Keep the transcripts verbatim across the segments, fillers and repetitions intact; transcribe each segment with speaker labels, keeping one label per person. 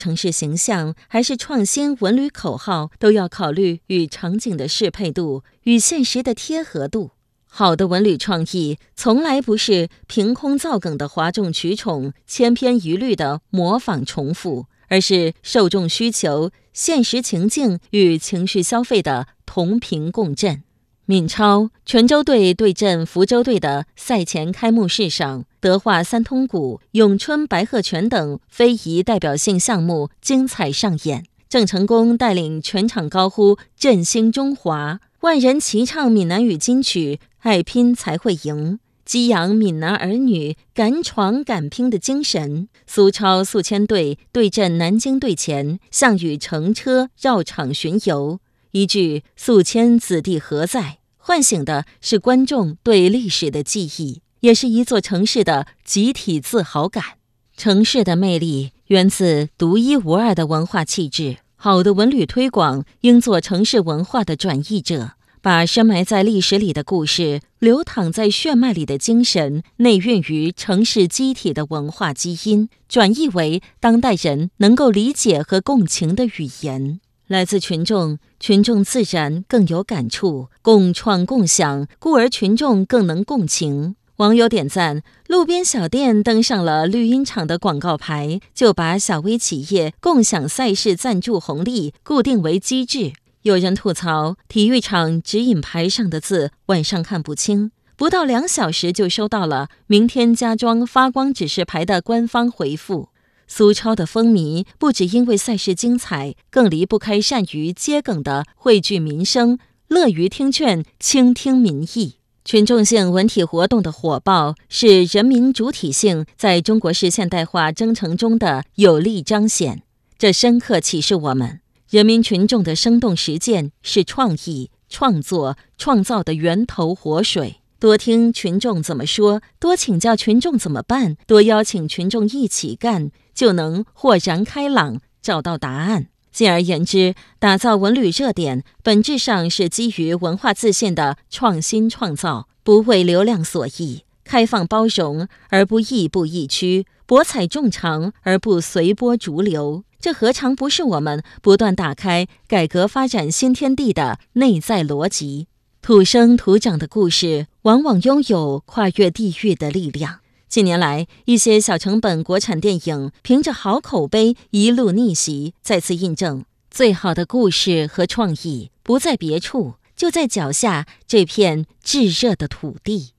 Speaker 1: 城市形象还是创新文旅口号，都要考虑与场景的适配度与现实的贴合度。好的文旅创意从来不是凭空造梗的哗众取宠、千篇一律的模仿重复，而是受众需求、现实情境与情绪消费的同频共振。闽超泉州队对阵福州队的赛前开幕式上，德化三通鼓、咏春白鹤拳等非遗代表性项目精彩上演。郑成功带领全场高呼振兴中华，万人齐唱闽南语金曲爱拼才会赢，激扬闽南儿女敢闯敢拼的精神。苏超宿迁队对阵南京队前，项羽乘车绕场巡游，一句宿迁子弟何在，唤醒的是观众对历史的记忆，也是一座城市的集体自豪感。城市的魅力源自独一无二的文化气质，好的文旅推广应做城市文化的转译者，把深埋在历史里的故事、流淌在血脉里的精神、内蕴于城市机体的文化基因，转译为当代人能够理解和共情的语言。来自群众，群众自然更有感触，共创共享，故而群众更能共情。网友点赞，路边小店登上了绿茵场的广告牌，就把小微企业共享赛事赞助红利固定为机制。有人吐槽，体育场指引牌上的字晚上看不清，不到两小时就收到了明天加装发光指示牌的官方回复。苏超的风靡不只因为赛事精彩，更离不开善于接梗的汇聚民生，乐于听劝，倾听民意。群众性文体活动的火爆，是人民主体性在中国式现代化征程中的有力彰显。这深刻启示我们，人民群众的生动实践是创意、创作、创造的源头活水。多听群众怎么说，多请教群众怎么办，多邀请群众一起干，就能豁然开朗，找到答案。进而言之，打造文旅热点，本质上是基于文化自信的创新创造，不为流量所役，开放包容而不亦步亦趋，博采众长而不随波逐流。这何尝不是我们不断打开改革发展新天地的内在逻辑？土生土长的故事往往拥有跨越地域的力量。近年来，一些小成本国产电影凭着好口碑一路逆袭，再次印证最好的故事和创意不在别处，就在脚下这片炙热的土地。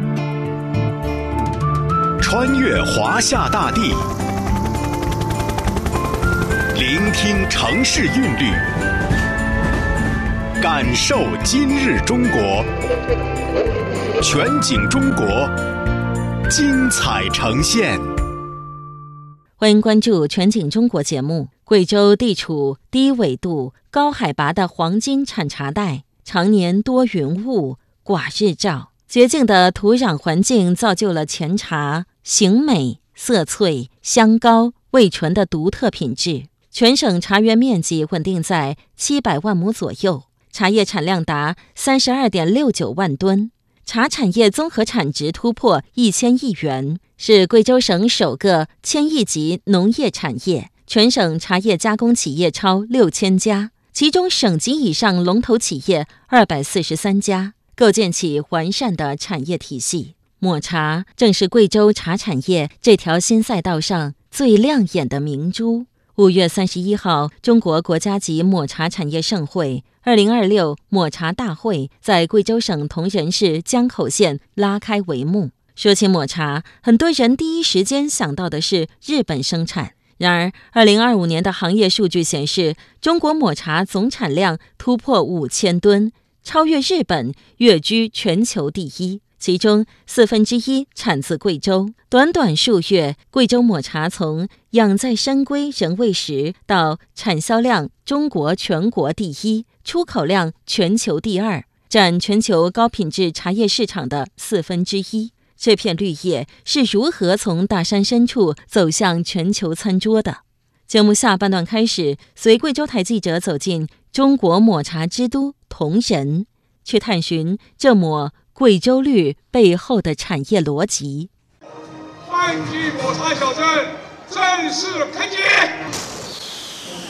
Speaker 2: 穿越华夏大地，聆听城市韵律，感受今日中国。全景中国，精彩呈现。
Speaker 1: 欢迎关注全景中国节目。贵州地处低纬度、高海拔的黄金产茶带，常年多云雾、寡日照，洁净的土壤环境造就了前茶形美、色翠、香高、味醇的独特品质。全省茶园面积稳定在七百万亩左右，茶叶产量达三十二点六九万吨。茶产业综合产值突破一千亿元，是贵州省首个千亿级农业产业。全省茶叶加工企业超六千家，其中省级以上龙头企业二百四十三家，构建起完善的产业体系。抹茶正是贵州茶产业这条新赛道上最亮眼的明珠。五月三十一号，中国国家级抹茶产业盛会二零二六抹茶大会在贵州省铜仁市江口县拉开帷幕。说起抹茶，很多人第一时间想到的是日本生产。然而，二零二五年的行业数据显示，中国抹茶总产量突破五千吨，超越日本，跃居全球第一。其中四分之一产自贵州。短短数月，贵州抹茶从养在深闺仍未时到产销量中国全国第一，出口量全球第二，占全球高品质茶叶市场的四分之一。这片绿叶是如何从大山深处走向全球餐桌的？节目下半段开始，随贵州台记者走进中国抹茶之都铜仁，去探寻这抹贵州绿背后的产业逻辑。
Speaker 3: 番禺抹茶小镇正式开机。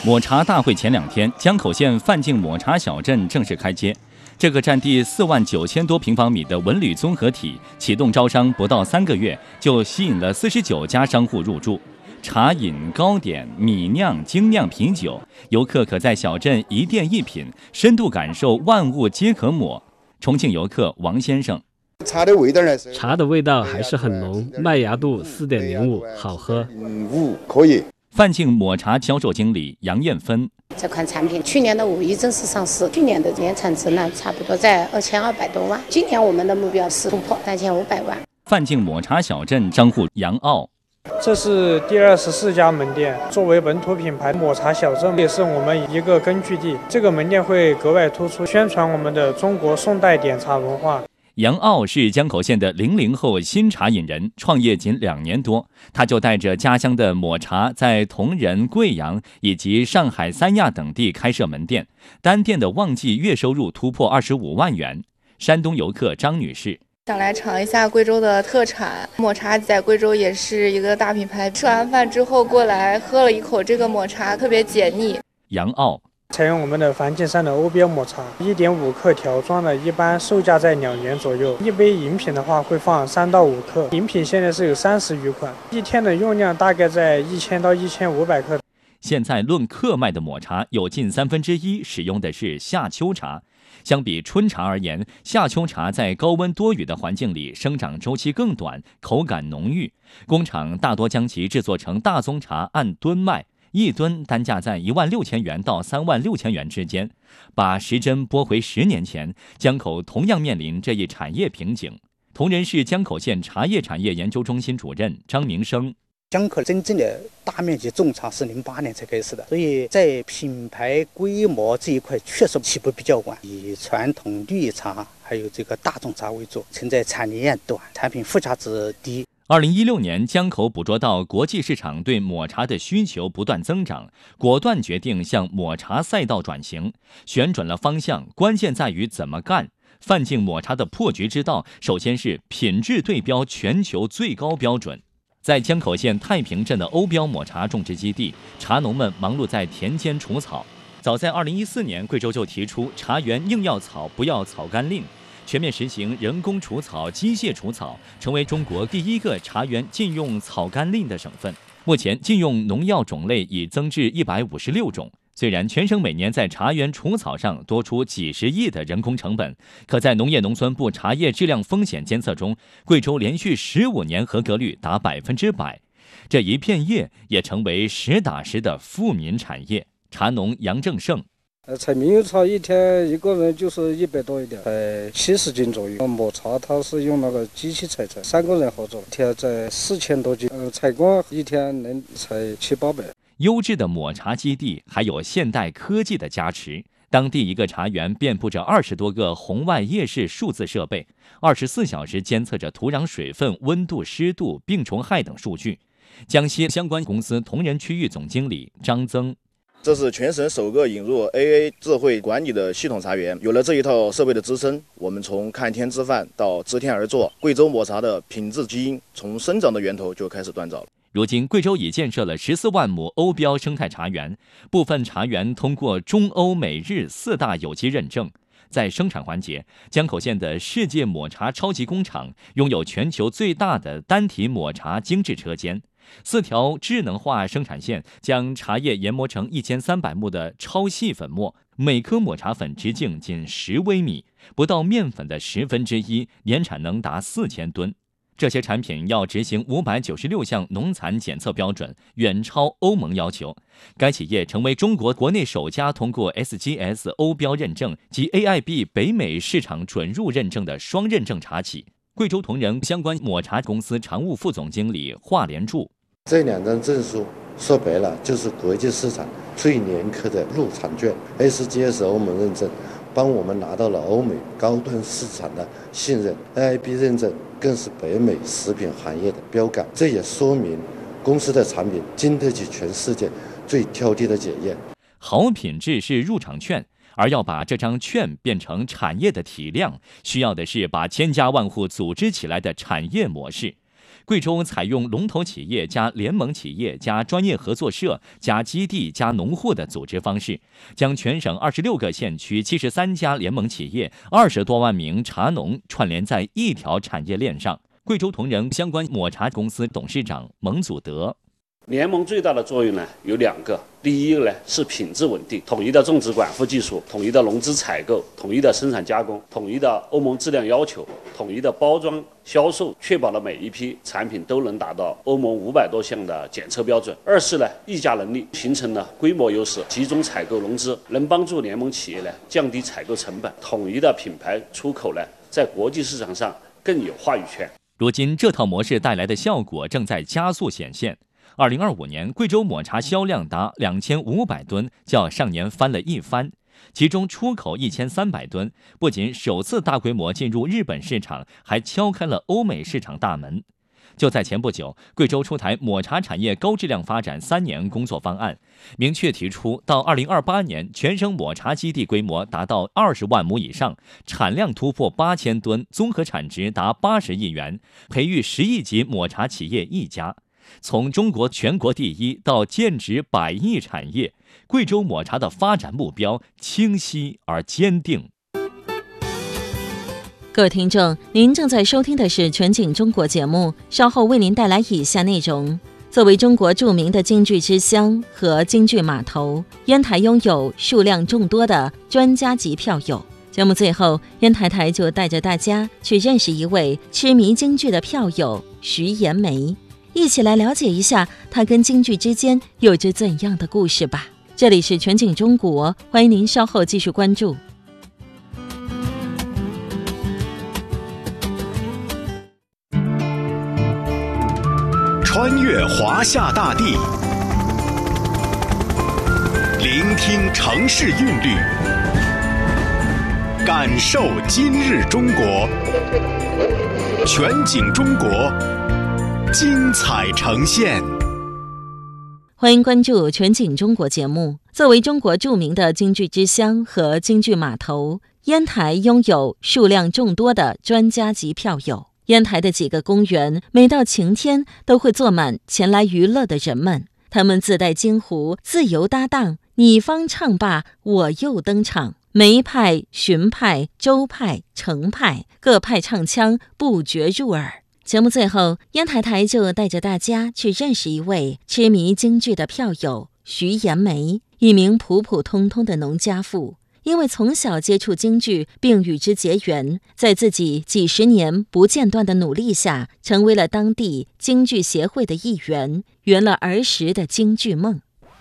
Speaker 3: 抹茶大会前两天，江口县范境抹茶小镇正式开街。这个占地四万九千多平方米的文旅综合体启动招商不到三个月，就吸引了四十九家商户入驻。茶饮、糕点、米酿、精酿啤酒，游客可在小镇一店一品，深度感受万物皆可抹。重庆游客王先生。
Speaker 4: 茶的味道呢？
Speaker 5: 茶的味道还是很浓，麦芽度四点零五，好喝。
Speaker 4: 五可以。
Speaker 3: 范境抹茶销售经理杨艳芬。
Speaker 6: 这款产品去年的五一正式上市，去年的年产值呢差不多在二千二百多万，今年我们的目标是突破三千五百万。
Speaker 3: 范境抹茶小镇商户杨傲。
Speaker 7: 这是第二十四家门店，作为本土品牌，抹茶小镇也是我们一个根据地。这个门店会格外突出，宣传我们的中国宋代点茶文化。
Speaker 3: 杨傲是江口县的零零后新茶饮人，创业仅两年多，他就带着家乡的抹茶，在铜仁、贵阳以及上海、三亚等地开设门店，单店的旺季月收入突破二十五万元。山东游客张女士。
Speaker 8: 想来尝一下贵州的特产抹茶，在贵州也是一个大品牌。吃完饭之后过来喝了一口这个抹茶，特别解腻。
Speaker 3: 杨傲。
Speaker 7: 采用我们的梵净山的欧标抹茶， 一点五克条装的，一般售价在两元左右。一杯饮品的话会放三到五克，饮品现在是有三十余款，一天的用量大概在一千到一千五百克。
Speaker 3: 现在论克卖的抹茶，有近三分之一使用的是夏秋茶。相比春茶而言，夏秋茶在高温多雨的环境里生长周期更短，口感浓郁。工厂大多将其制作成大宗茶，按吨卖。一吨单价在一万六千元到三万六千元之间。把时针拨回十年前，江口同样面临这一产业瓶颈。铜仁市江口县茶叶产业研究中心主任张明生。
Speaker 9: 江口真正的大面积种茶是零八年才开始的，所以在品牌规模这一块确实起步比较晚，以传统绿茶还有这个大众茶为主，存在产业链短，产品附加值低。
Speaker 3: 二零一六年，江口捕捉到国际市场对抹茶的需求不断增长，果断决定向抹茶赛道转型，旋转了方向，关键在于怎么干。范境抹茶的破局之道，首先是品质对标全球最高标准。在江口县太平镇的欧标抹茶种植基地，茶农们忙碌在田间除草。早在二零一四年，贵州就提出茶园硬要草不要草甘令，全面实行人工除草、机械除草，成为中国第一个茶园禁用草甘令的省份。目前禁用农药种类已增至一百五十六种。虽然全省每年在茶园除草上多出几十亿的人工成本，可在农业农村部茶叶质量风险监测中，贵州连续十五年合格率达百分之百。这一片叶也成为实打实的富民产业。茶农杨正胜。
Speaker 10: 呃，采猕猴茶一天一个人就是一百多一点，在七十斤左右。抹茶它是用那个机器采摘，三个人合作，一天在四千多斤。呃，采光一天能采七八百。
Speaker 3: 优质的抹茶基地还有现代科技的加持，当地一个茶园遍布着二十多个红外夜视数字设备，二十四小时监测着土壤水分、温度、湿度、病虫害等数据。江西相关公司铜仁区域总经理张增。
Speaker 11: 这是全省首个引入 A A 智慧管理的系统茶园。有了这一套设备的支撑，我们从看天吃饭到知天而作，贵州抹茶的品质基因从生长的源头就开始锻造了。
Speaker 3: 如今，贵州已建设了十四万亩欧标生态茶园，部分茶园通过中欧美日四大有机认证。在生产环节，江口县的世界抹茶超级工厂拥有全球最大的单体抹茶精制车间。四条智能化生产线将茶叶研磨成一千三百目的超细粉末，每颗抹茶粉直径仅十微米，不到面粉的十分之一，年产能达四千吨。这些产品要执行五百九十六项农残检测标准，远超欧盟要求。该企业成为中国国内首家通过 S G S 欧标认证及 A I B 北美市场准入认证的双认证茶企。贵州铜仁相关抹茶公司常务副总经理华连柱。
Speaker 12: 这两张证书说白了就是国际市场最严苛的入场券。 S G S 欧盟认证帮我们拿到了欧美高端市场的信任， A I B 认证更是北美食品行业的标杆。这也说明公司的产品经得起全世界最挑剔的检验。
Speaker 3: 好品质是入场券，而要把这张券变成产业的体量，需要的是把千家万户组织起来的产业模式。 贵州采用龙头企业加联盟企业加专业合作社加基地加农户的组织方式，将全省二十六个县区七十三家联盟企业、二十多万名茶农串联在一条产业链上。贵州同仁相关抹茶公司董事长蒙祖德。
Speaker 13: 联盟最大的作用呢有两个，第一个呢是品质稳定，统一的种植管护技术，统一的农资采购，统一的生产加工，统一的欧盟质量要求，统一的包装销售，确保了每一批产品都能达到欧盟五百多项的检测标准。二是呢议价能力，形成了规模优势，集中采购融资，能帮助联盟企业呢降低采购成本，统一的品牌出口呢在国际市场上更有话语权。
Speaker 3: 如今这套模式带来的效果正在加速显现。二零二五年，贵州抹茶销量达两千五百吨，较上年翻了一番。其中出口一千三百吨，不仅首次大规模进入日本市场，还敲开了欧美市场大门。就在前不久，贵州出台抹茶产业高质量发展三年工作方案，明确提出到二零二八年，全省抹茶基地规模达到二十万亩以上，产量突破八千吨，综合产值达八十亿元，培育十亿级抹茶企业一家。从中国全国第一到建值百亿产业，贵州抹茶的发展目标清晰而坚定。
Speaker 1: 各位听众，您正在收听的是全景中国节目，稍后为您带来以下内容。作为中国著名的京剧之乡和京剧码头，烟台拥有数量众多的专家级票友。节目最后，烟台台就带着大家去认识一位痴迷京剧的票友徐延梅，一起来了解一下他跟京剧之间有着怎样的故事吧。这里是全景中国，欢迎您稍后继续关注。
Speaker 2: 穿越华夏大地，聆听城市韵律，感受今日中国。全景中国，精彩呈现。
Speaker 1: 欢迎关注全景中国节目。作为中国著名的京剧之乡和京剧码头，烟台拥有数量众多的专家级票友。烟台的几个公园，每到晴天都会坐满前来娱乐的人们，他们自带京胡，自由搭档，你方唱罢我又登场。梅派、荀派、周派、程派，各派唱腔不绝入耳。节目最后，烟台台就带着大家去认识一位痴迷京剧的票友徐延梅，一名普普通通的农家妇。因为从小接触京剧并与之结缘，在自己几十年不间断的努力下，成为了当地京剧协会的一员，圆了儿时的京剧梦。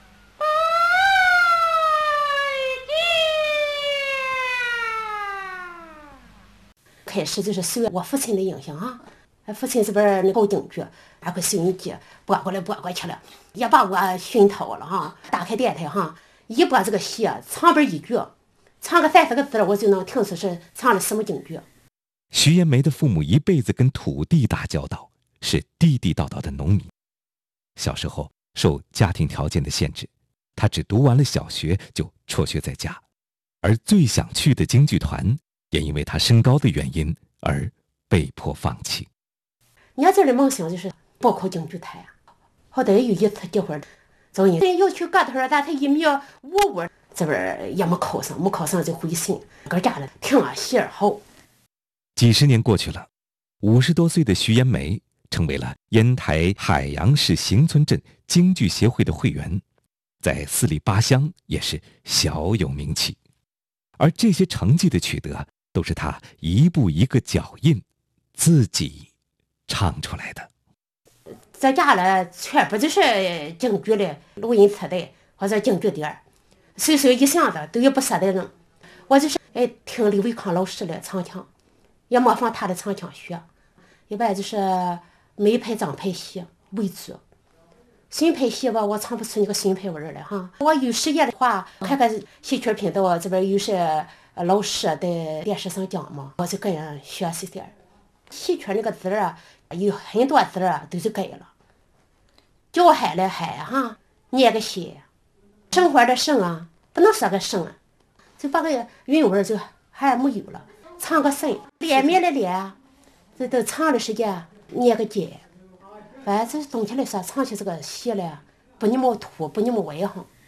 Speaker 14: 开始就是受我父亲的影响啊，父亲这边那搞京剧，然后收音机播过来播过去了，也把我熏陶了哈。打开电台哈，一播这个戏，唱本一句。唱个三四个字，我就能听出是唱了什么京剧。
Speaker 15: 徐延梅的父母一辈子跟土地打交道，是地地道道的农民。小时候受家庭条件的限制，他只读完了小学就辍学在家，而最想去的京剧团也因为他身高的原因而被迫放弃。
Speaker 14: 年轻的梦想就是报考京剧团，后来有一次机会，找人要去个头，但他一米五五。这边也没考上，没考上就回省，搁家了听了戏儿好。
Speaker 15: 几十年过去了，五十多岁的徐延梅成为了烟台海洋市行村镇京剧协会的会员，在四里八乡也是小有名气。而这些成绩的取得，都是他一步一个脚印，自己唱出来的。
Speaker 14: 在家了，全部就是京剧的录音磁带或者京剧碟。随手一箱子都也不舍得扔，我就是哎听李维康老师的唱腔，也模仿他的唱腔学，一般就是梅派张派戏为主，荀派戏吧我唱不出那个荀派味儿来哈。我有时间的话看看戏曲频道这边有些老师在电视上讲嘛，我就跟人学习点。戏曲那个字啊，有很多字啊都是改了，叫海来海哈，念个戏。生活的生啊，不能说个生啊，就把个韵味就还没有了。唱个生，脸面的脸，这都唱的时间念个解， 反正冬天的时候长期这个鞋嘞，不那么土，不那么歪哈。